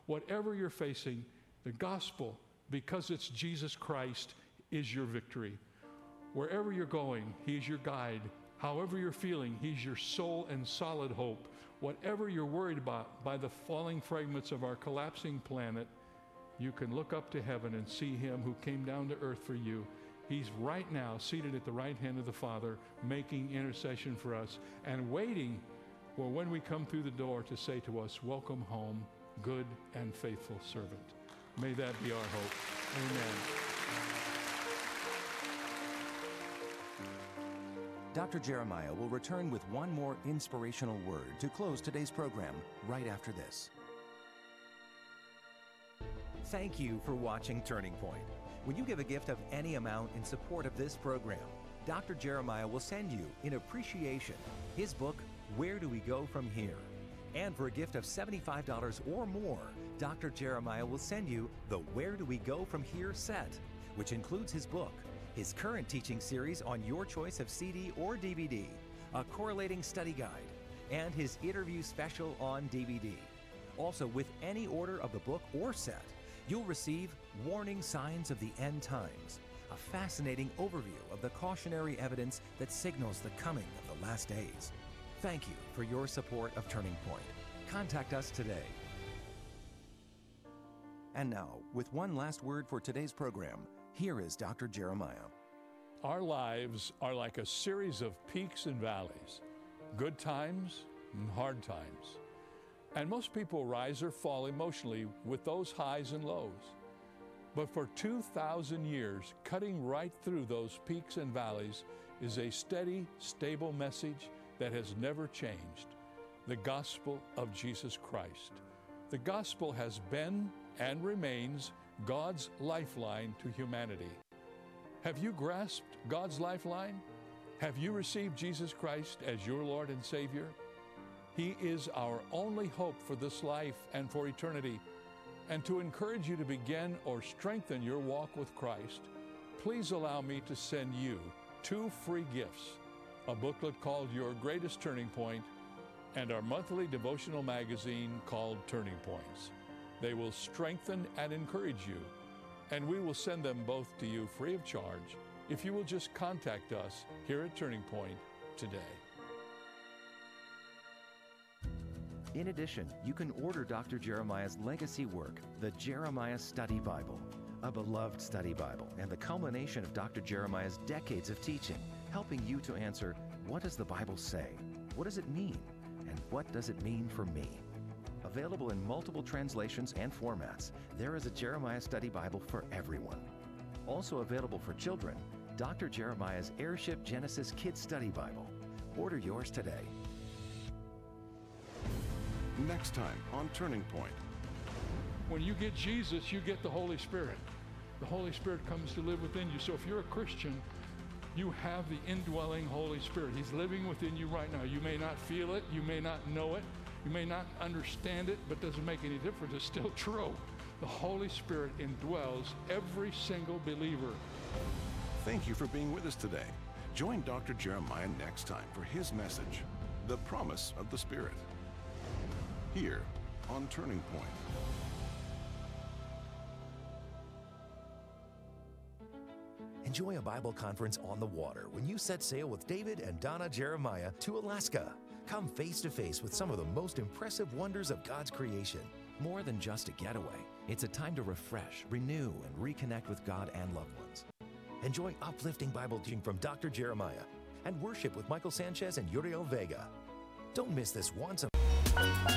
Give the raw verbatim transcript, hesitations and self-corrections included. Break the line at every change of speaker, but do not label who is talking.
Whatever you're facing, the gospel, because it's Jesus Christ, is your victory. Wherever you're going, He's your guide. However you're feeling, He's your soul and solid hope. Whatever you're worried about by the falling fragments of our collapsing planet, you can look up to heaven and see Him who came down to earth for you. He's right now seated at the right hand of the Father, making intercession for us and waiting for when we come through the door to say to us, welcome home, good and faithful servant. May that be our hope. Amen.
Doctor Jeremiah will return with one more inspirational word to close today's program right after this. Thank you for watching Turning Point. When you give a gift of any amount in support of this program, Doctor Jeremiah will send you, in appreciation, his book, Where Do We Go From Here? And for a gift of seventy-five dollars or more, Doctor Jeremiah will send you the Where Do We Go From Here set, which includes his book, his current teaching series on your choice of C D or D V D, a correlating study guide, and his interview special on D V D. Also, with any order of the book or set, you'll receive Warning Signs of the End Times, a fascinating overview of the cautionary evidence that signals the coming of the last days. Thank you for your support of Turning Point. Contact us today. And now, with one last word for today's program, here is Doctor Jeremiah.
Our lives are like a series of peaks and valleys, good times and hard times. And most people rise or fall emotionally with those highs and lows. But for two thousand years, cutting right through those peaks and valleys is a steady, stable message that has never changed: the gospel of Jesus Christ. The gospel has been and remains God's lifeline to humanity. Have you grasped God's lifeline? Have you received Jesus Christ as your Lord and Savior? He is our only hope for this life and for eternity. And to encourage you to begin or strengthen your walk with Christ, please allow me to send you two free gifts: a booklet called Your Greatest Turning Point and our monthly devotional magazine called Turning Points. They will strengthen and encourage you, and we will send them both to you free of charge if you will just contact us here at Turning Point today.
In addition, you can order Doctor Jeremiah's legacy work, the Jeremiah Study Bible, a beloved study Bible and the culmination of Doctor Jeremiah's decades of teaching, helping you to answer, what does the Bible say? What does it mean? And what does it mean for me? Available in multiple translations and formats, there is a Jeremiah Study Bible for everyone. Also available for children, Doctor Jeremiah's Airship Genesis Kids Study Bible. Order yours today.
Next time on Turning Point.
When you get Jesus, you get the Holy Spirit. The Holy Spirit comes to live within you. So if you're a Christian, you have the indwelling Holy Spirit. He's living within you right now. You may not feel it, you may not know it, you may not understand it, but it doesn't make any difference. It's still true. The Holy Spirit indwells every single believer.
Thank you for being with us today. Join Doctor Jeremiah next time for his message, The Promise of the Spirit, here on Turning Point.
Enjoy a Bible conference on the water when you set sail with David and Donna Jeremiah to Alaska. Come face to face with some of the most impressive wonders of God's creation. More than just a getaway, it's a time to refresh, renew, and reconnect with God and loved ones. Enjoy uplifting Bible teaching from Doctor Jeremiah and worship with Michael Sanchez and Uriel Vega. Don't miss this once a